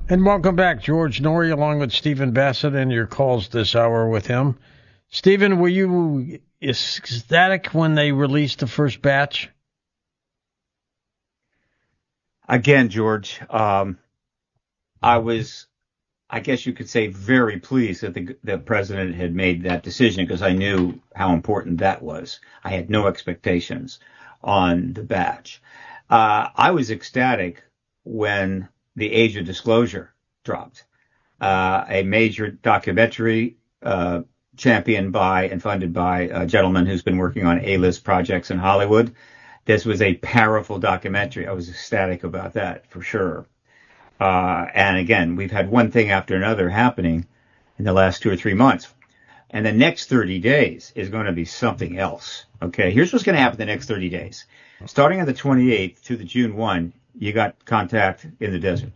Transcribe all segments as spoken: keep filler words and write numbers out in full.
And welcome back, George Noory, along with Stephen Bassett, and your calls this hour with him. Stephen, were you ecstatic when they released the first batch? Again, George, um, I was, I guess you could say, very pleased that the, the president had made that decision because I knew how important that was. I had no expectations on the batch. Uh, I was ecstatic when The Age of Disclosure dropped, uh, a major documentary uh, championed by and funded by a gentleman who's been working on A-list projects in Hollywood. This was a powerful documentary. I was ecstatic about that for sure. Uh, and again, we've had one thing after another happening in the last two or three months. And the next thirty days is going to be something else. Okay, here's what's going to happen the next thirty days. Starting on the twenty-eighth to the June first, you got Contact in the Desert.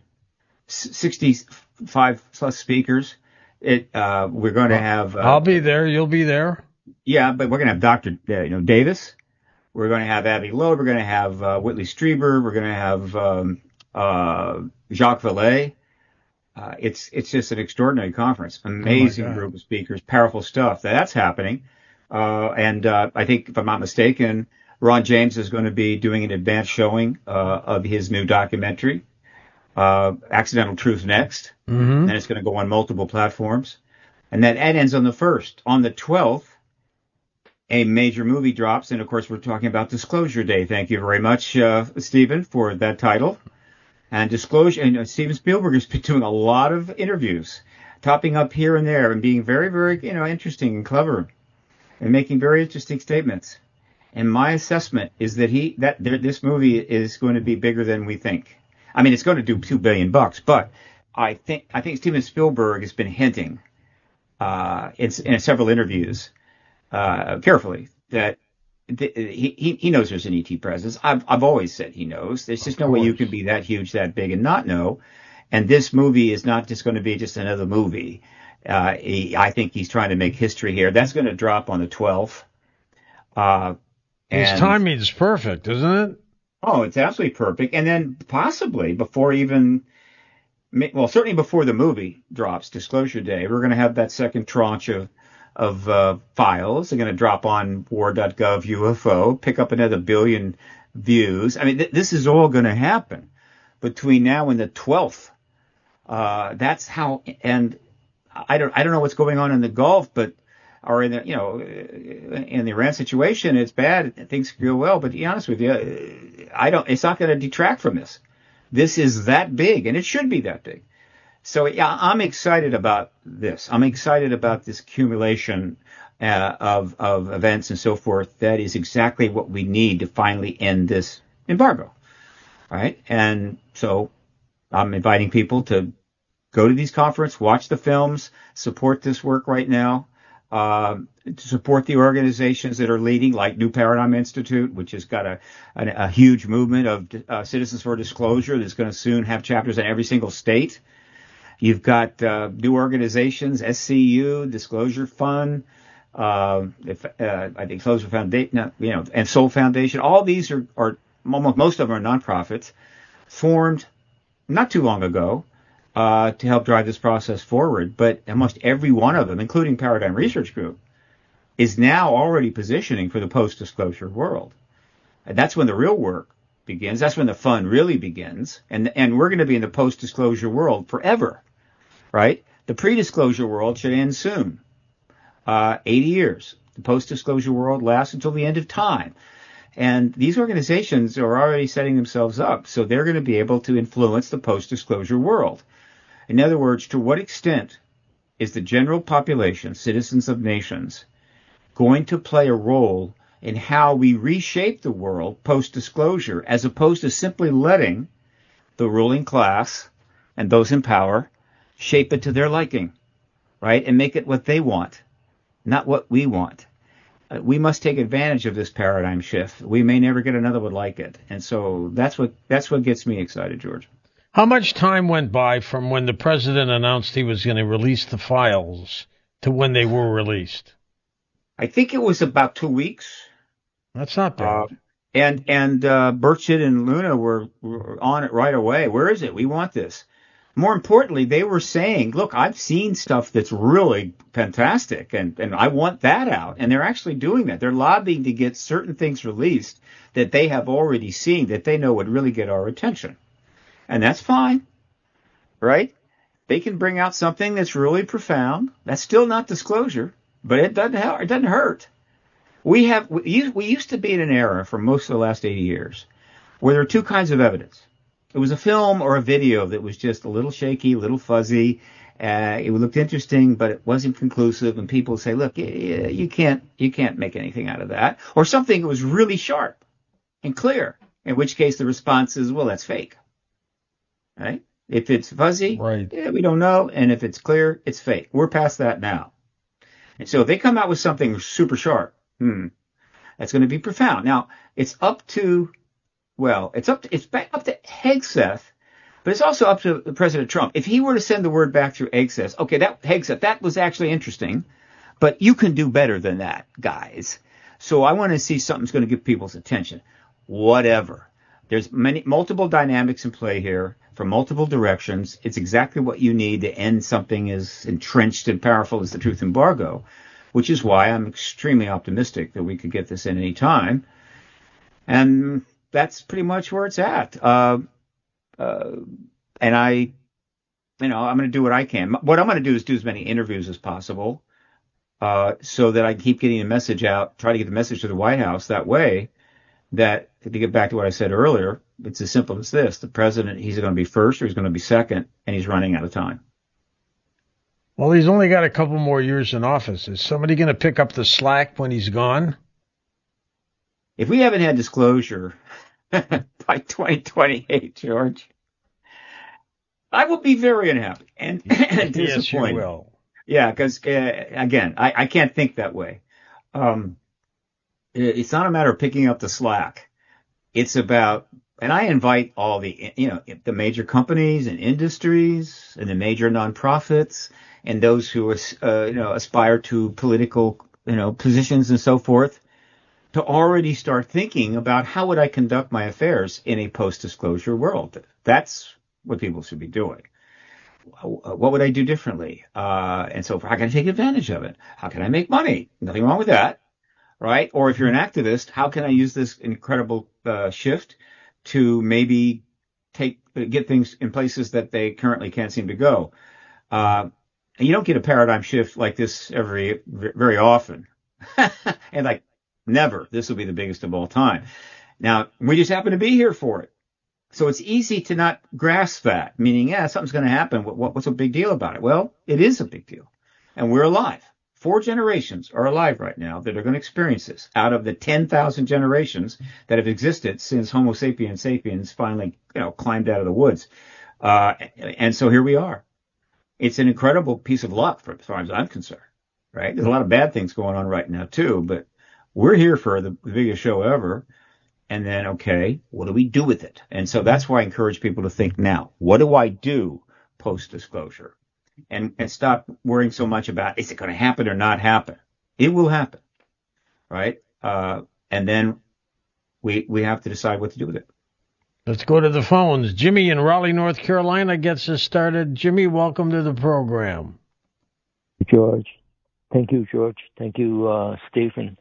sixty-five plus speakers. It, uh, we're going to have. Uh, I'll be there. You'll be there. Yeah, but we're going to have Doctor Uh, you know, Davis. We're going to have Abbey Loeb. We're going to have uh, Whitley Strieber. We're going to have um, uh, Jacques Vallée. Uh, it's it's just an extraordinary conference. Amazing Oh group of speakers, powerful stuff. That's happening. Uh, and uh, I think, if I'm not mistaken, Ron James is going to be doing an advanced showing uh, of his new documentary, uh, Accidental Truth Next. Mm-hmm. And it's going to go on multiple platforms. And that ends on the first. On the twelfth, a major movie drops, and of course we're talking about Disclosure Day. Thank you very much, uh, Stephen, for that title. And Disclosure, and uh, Steven Spielberg has been doing a lot of interviews, topping up here and there, and being very, very, you know, interesting and clever, and making very interesting statements. And my assessment is that he that this movie is going to be bigger than we think. I mean, it's going to do two billion bucks, but I think I think Steven Spielberg has been hinting uh, in, in several interviews. Uh, carefully, that th- he, he knows there's an E T presence. I've, I've always said he knows. There's just no way you can be that huge, that big, and not know. And this movie is not just going to be just another movie. Uh, he, I think he's trying to make history here. That's going to drop on the twelfth. Uh, His and, timing is perfect, isn't it? Oh, it's absolutely perfect. And then possibly before even, well, certainly before the movie drops, Disclosure Day, we're going to have that second tranche of of uh, files. They're going to drop on war dot gov U F O, pick up another billion views. I mean, th- this is all going to happen between now and the twelfth. Uh, that's how, and I don't, I don't know what's going on in the Gulf, but, or in the, you know, in the Iran situation, it's bad. Things go well, but to be honest with you, I don't, it's not going to detract from this. This is that big, and it should be that big. So, yeah, I'm excited about this. I'm excited about this accumulation uh, of of events and so forth. That is exactly what we need to finally end this embargo, right? And so I'm inviting people to go to these conferences, watch the films, support this work right now, uh, to support the organizations that are leading, like New Paradigm Institute, which has got a, a, a huge movement of uh, Citizens for Disclosure that's going to soon have chapters in every single state. You've got uh, new organizations, S C U, Disclosure Fund, uh, if, uh, I think Disclosure Foundation, you know, and Soul Foundation. All these are, are almost most of them are nonprofits formed not too long ago uh, to help drive this process forward. But almost every one of them, including Paradigm Research Group, is now already positioning for the post-disclosure world. And that's when the real work begins. That's when the fun really begins. And and we're going to be in the post-disclosure world forever. Right? The pre-disclosure world should end soon. Uh, eighty years. The post-disclosure world lasts until the end of time. And these organizations are already setting themselves up, so they're going to be able to influence the post-disclosure world. In other words, to what extent is the general population, citizens of nations, going to play a role in how we reshape the world post-disclosure, as opposed to simply letting the ruling class and those in power shape it to their liking, right? And make it what they want, not what we want. Uh, we must take advantage of this paradigm shift. We may never get another one like it. And so that's what that's what gets me excited, George. How much time went by from when the president announced he was going to release the files to when they were released? I think it was about two weeks. That's not bad. Uh, and and uh, Burchett and Luna were, were on it right away. Where is it? We want this. more importantly, they were saying, look, I've seen stuff that's really fantastic, and, and I want that out. And they're actually doing that. They're lobbying to get certain things released that they have already seen that they know would really get our attention. And that's fine, right? They can bring out something that's really profound. That's still not disclosure, but it doesn't help, it doesn't hurt. We have we, we used to be in an era for most of the last eighty years where there are two kinds of evidence. It was a film or a video that was just a little shaky, a little fuzzy. Uh, it looked interesting, but it wasn't conclusive. And people say, look, you can't, you can't make anything out of that. Or something that was really sharp and clear, in which case the response is, well, that's fake. Right? If it's fuzzy, right. yeah, we don't know. And if it's clear, it's fake. We're past that now. And so if they come out with something super sharp, hmm, that's going to be profound. Now, it's up to Well, it's up to, it's back up to Hegseth, but it's also up to President Trump. If he were to send the word back through Hegseth, okay, that Hegseth, that was actually interesting, but you can do better than that, guys. So I want to see something's going to get people's attention. Whatever. There's many multiple dynamics in play here from multiple directions. It's exactly what you need to end something as entrenched and powerful as the truth embargo, which is why I'm extremely optimistic that we could get this in any time. And that's pretty much where it's at. Uh, uh, and I, you know, I'm going to do what I can. What I'm going to do is do as many interviews as possible, uh, so that I keep getting the message out, try to get the message to the White House that way. That, to get back to what I said earlier, it's as simple as this. The president, he's going to be first or he's going to be second, and he's running out of time. Well, he's only got a couple more years in office. Is somebody going to pick up the slack when he's gone? If we haven't had disclosure by twenty twenty-eight, George, I will be very unhappy and, and yes, disappointed. You will. Yeah, because, uh, again, I, I can't think that way. Um, it's not a matter of picking up the slack. It's about, and I invite all the, you know, the major companies and industries and the major nonprofits and those who, uh, you know, aspire to political, you know, positions and so forth, to already start thinking about how would I conduct my affairs in a post-disclosure world. That's what people should be doing. What would I do differently? Uh, and so how can I take advantage of it? How can I make money? Nothing wrong with that, right? Or if you're an activist, how can I use this incredible uh, shift to maybe take get things in places that they currently can't seem to go? Uh, and you don't get a paradigm shift like this every very often. And like, never. This will be the biggest of all time. Now, we just happen to be here for it. So it's easy to not grasp that, meaning, yeah, something's going to happen. What, what, what's a big deal about it? Well, it is a big deal. And we're alive. Four generations are alive right now that are going to experience this out of the ten thousand generations that have existed since Homo sapiens sapiens finally, you know, climbed out of the woods. Uh, and so here we are. It's an incredible piece of luck for as far as I'm concerned, right? There's a lot of bad things going on right now too, but we're here for the biggest show ever. And then, okay, what do we do with it? And so that's why I encourage people to think now, what do I do post-disclosure? And, and stop worrying so much about, is it going to happen or not happen? It will happen, right? Uh, and then we we have to decide what to do with it. Let's go to the phones. Jimmy in Raleigh, North Carolina gets us started. Jimmy, welcome to the program. George. Thank you, George. Thank you, uh, Stephen.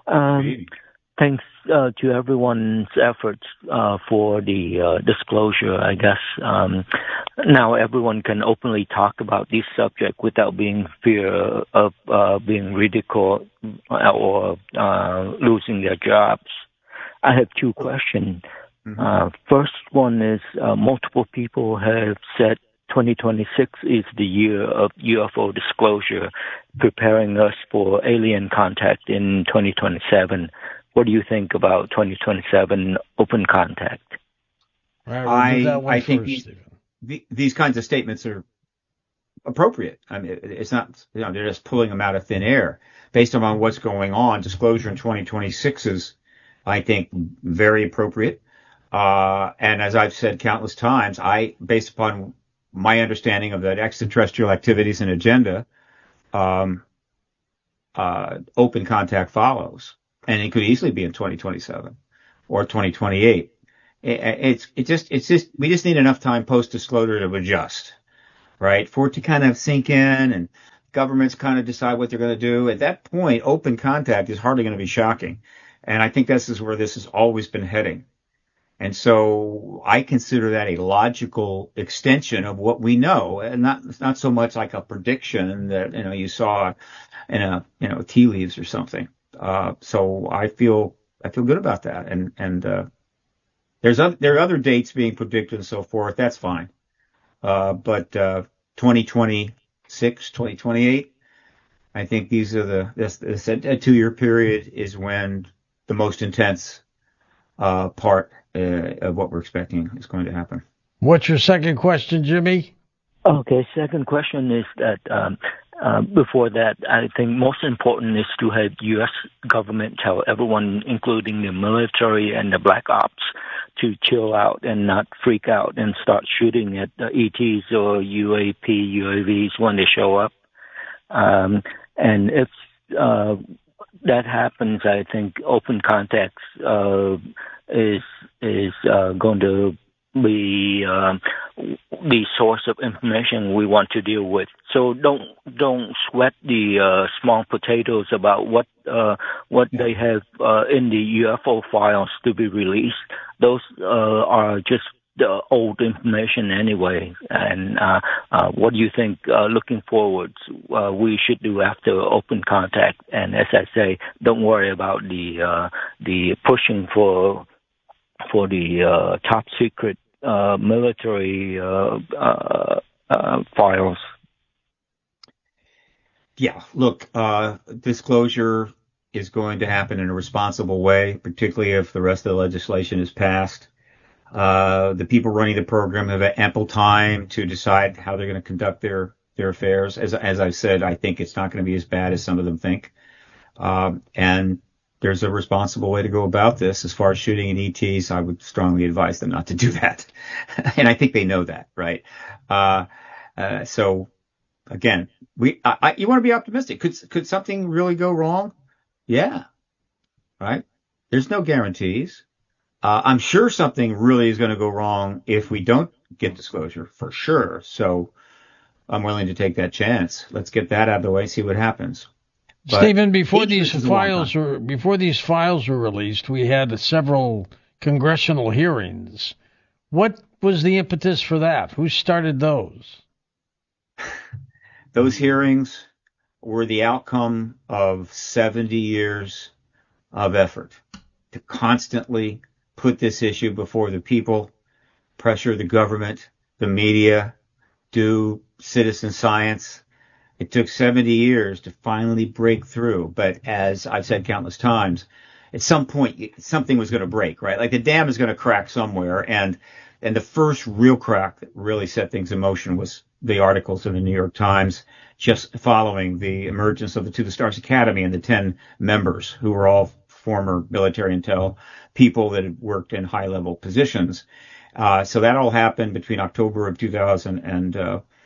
Um, thanks uh, to everyone's efforts uh, for the uh, disclosure. I guess um, now everyone can openly talk about this subject without being fear of uh, being ridiculed or uh, losing their jobs. I have two questions. Mm-hmm. Uh, first one is uh, multiple people have said twenty twenty-six is the year of U F O disclosure, preparing us for alien contact in twenty twenty-seven. What do you think about twenty twenty-seven open contact? Right, we'll I, I first, think these, the, these kinds of statements are appropriate. I mean, it, it's not, you know, they're just pulling them out of thin air. Based on what's going on, disclosure in twenty twenty-six is, I think, very appropriate. Uh, and as I've said countless times, I, based upon my understanding of that extraterrestrial activities and agenda, um, uh, open contact follows, and it could easily be in twenty twenty-seven or twenty twenty-eight. It, it's, it just, it's just, we just need enough time post disclosure to adjust. right? For it to kind of sink in and governments kind of decide what they're going to do. At that point, open contact is hardly going to be shocking. And I think this is where this has always been heading. And so I consider that a logical extension of what we know, and not not so much like a prediction that, you know, you saw in a, you know, tea leaves or something. Uh, so I feel I feel good about that. And and uh, there's other, there are other dates being predicted and so forth. That's fine. Uh, but uh, twenty twenty-six, twenty twenty-eight, I think these are the this, this a two year period is when the most intense uh, part uh, of what we're expecting is going to happen. What's your second question, Jimmy? Okay, second question is that um, uh, before that, I think most important is to have U S government tell everyone, including the military and the black ops, to chill out and not freak out and start shooting at the E Ts or U A P, U A Vs when they show up. Um, and if uh, that happens, I think open contacts uh, is is uh, going to be um, the source of information we want to deal with. So don't don't sweat the uh, small potatoes about what uh, what they have uh, in the U F O files to be released. Those uh, are just the old information anyway. And uh, uh, what do you think, uh, looking forward, uh, we should do after open contact? And as I say, don't worry about the uh, the pushing for for the uh, top secret uh, military uh, uh, uh, files. Yeah, look, uh, disclosure is going to happen in a responsible way, particularly if the rest of the legislation is passed. Uh, the people running the program have ample time to decide how they're going to conduct their, their affairs. As, as I've said, I think it's not going to be as bad as some of them think. Um, and there's a responsible way to go about this. As far as shooting at E Ts, I would strongly advise them not to do that. And I think they know that, right? Uh, uh, so again, we, I, I, you want to be optimistic. Could, could something really go wrong? Yeah. Right. There's no guarantees. Uh, I'm sure something really is going to go wrong if we don't get disclosure, for sure. So I'm willing to take that chance. Let's get that out of the way, see what happens. But Stephen, before these files were before these files were released, we had several congressional hearings. What was the impetus for that? Who started those? Those hearings were the outcome of seventy years of effort to constantly put this issue before the people, pressure the government, the media, do citizen science. It took seventy years to finally break through. But as I've said countless times, at some point, something was going to break, right? Like the dam is going to crack somewhere. And, and the first real crack that really set things in motion was the articles in the New York Times just following the emergence of the To the Stars Academy and the ten members who were all former military intel people that had worked in high level positions. Uh, so that all happened between October of two thousand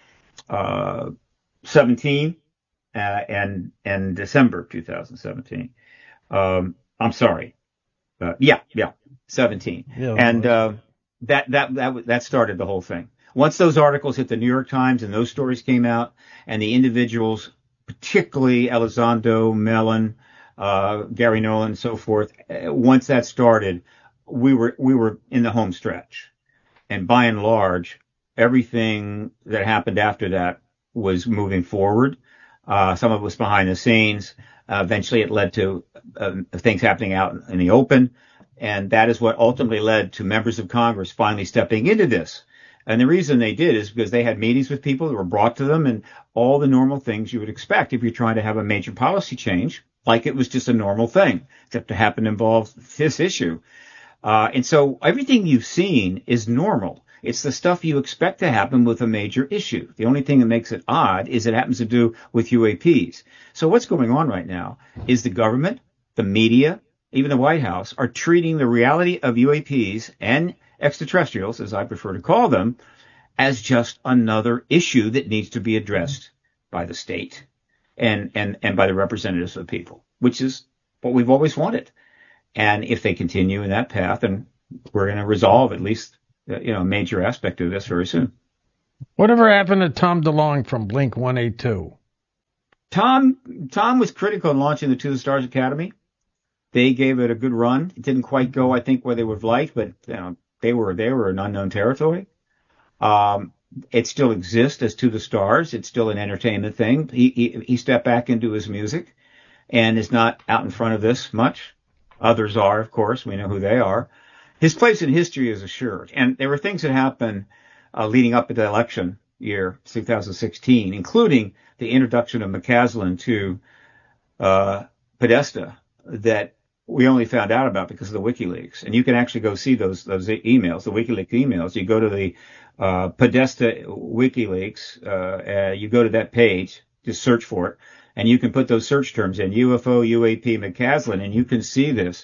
seventeen uh, and, and December of two thousand seventeen. Um, I'm sorry. Uh, yeah, yeah, seventeen. Yeah, and, uh, that, that, that, that started the whole thing. Once those articles hit the New York Times and those stories came out and the individuals, particularly Elizondo, Mellon, uh, Gary Nolan and so forth, once that started, we were, we were in the home stretch. And by and large, everything that happened after that was moving forward. Uh, some of it was behind the scenes. Uh, eventually it led to uh, things happening out in the open. And that is what ultimately led to members of Congress finally stepping into this. And the reason they did is because they had meetings with people that were brought to them and all the normal things you would expect if you're trying to have a major policy change, like it was just a normal thing, except to happen to involve this issue. Uh, and so everything you've seen is normal. It's the stuff you expect to happen with a major issue. The only thing that makes it odd is it happens to do with U A Ps. So what's going on right now is the government, the media, even the White House are treating the reality of U A Ps and extraterrestrials, as I prefer to call them, as just another issue that needs to be addressed by the state and, and, and by the representatives of the people, which is what we've always wanted. And if they continue in that path, then we're going to resolve at least, you know, a major aspect of this very soon. Whatever happened to Tom DeLonge from Blink one eighty-two? Tom Tom was critical in launching the To the Stars Academy. They gave it a good run. It didn't quite go, I think, where they would have liked, but you know, they were they were an unknown territory. Um, it still exists as To the Stars. It's still an entertainment thing. He, he he stepped back into his music and is not out in front of this much. Others are, of course. We know who they are. His place in history is assured. And there were things that happened uh, leading up to the election year, two thousand sixteen, including the introduction of McCaslin to uh Podesta that we only found out about because of the WikiLeaks. And you can actually go see those those emails, the WikiLeaks emails. You go to the uh Podesta WikiLeaks, uh, uh you go to that page, just search for it, and you can put those search terms in, U F O, U A P, McCaslin, and you can see this.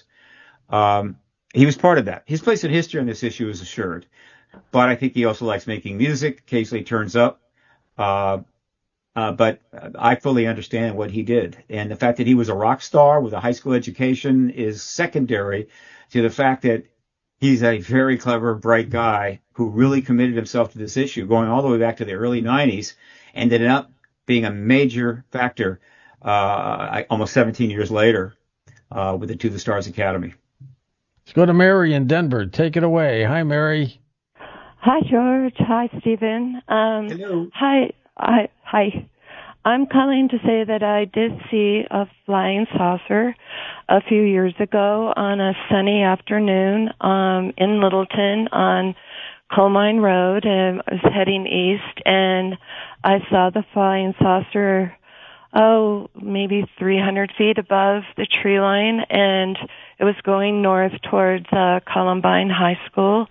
Um he was part of that. His place in history on this issue is assured. But I think he also likes making music, occasionally turns up. Uh Uh, but I fully understand what he did. And the fact that he was a rock star with a high school education is secondary to the fact that he's a very clever, bright guy who really committed himself to this issue, going all the way back to the early nineties, and ended up being a major factor uh, almost seventeen years later uh, with the To the Stars Academy. Let's go to Mary in Denver. Take it away. Hi, Mary. Hi, George. Hi, Stephen. Um, Hello. Hi. I, hi. I'm calling to say that I did see a flying saucer a few years ago on a sunny afternoon um, in Littleton on Coal Mine Road, and I was heading east, and I saw the flying saucer, oh, maybe three hundred feet above the tree line, and it was going north towards uh, Columbine High School.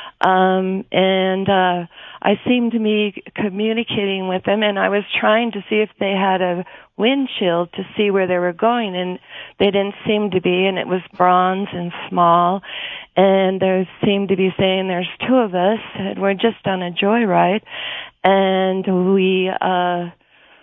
Um, and, uh, I seemed to be communicating with them, and I was trying to see if they had a windshield to see where they were going, and they didn't seem to be, and it was bronze and small, and they seemed to be saying there's two of us, and we're just on a joyride, and we, uh,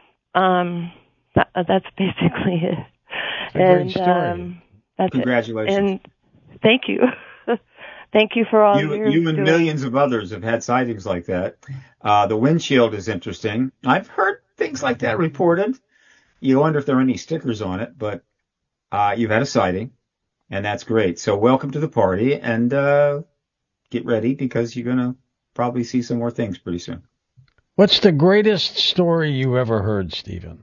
um, that, that's basically it. A and, great story. um, that's Congratulations. it. And thank you. Thank you for all you, your you and doing. millions of others have had sightings like that. Uh, the windshield is interesting. I've heard things like that reported. You wonder if there are any stickers on it, but uh, you've had a sighting, and that's great. So welcome to the party, and uh, get ready because you're going to probably see some more things pretty soon. What's the greatest story you ever heard, Stephen?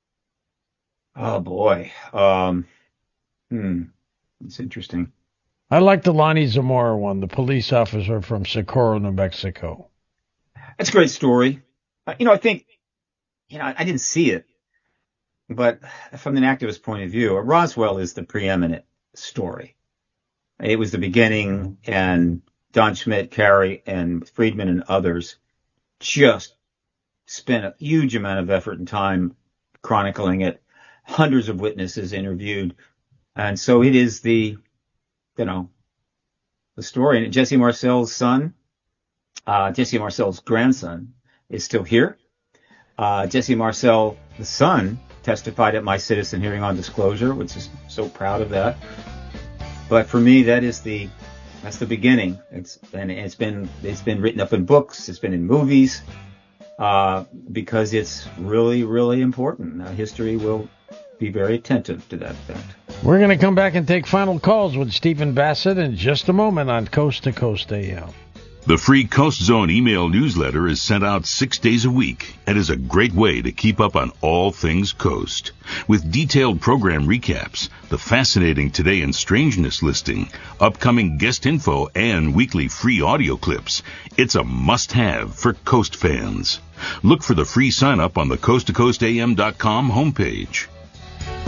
Oh, boy. Um, hmm. It's interesting. I like the Lonnie Zamora one, the police officer from Socorro, New Mexico. That's a great story. Uh, you know, I think, you know, I, I didn't see it, but from an activist point of view, Roswell is the preeminent story. It was the beginning, and Don Schmidt, Carey, and Friedman and others just spent a huge amount of effort and time chronicling it, hundreds of witnesses interviewed. And so it is the, you know, the story. And Jesse Marcel's son, uh, Jesse Marcel's grandson is still here. Uh, Jesse Marcel, the son, testified at my citizen hearing on disclosure, which is so proud of that. But for me, that is the, that's the beginning. It's, and it's been, it's been written up in books. It's been in movies, uh, because it's really, really important. Uh, history will be very attentive to that fact. We're going to come back and take final calls with Stephen Bassett in just a moment on Coast to Coast A M. The free Coast Zone email newsletter is sent out six days a week and is a great way to keep up on all things Coast. With detailed program recaps, the fascinating Today in Strangeness listing, upcoming guest info, and weekly free audio clips, it's a must-have for Coast fans. Look for the free sign-up on the coast to coast a m dot com homepage.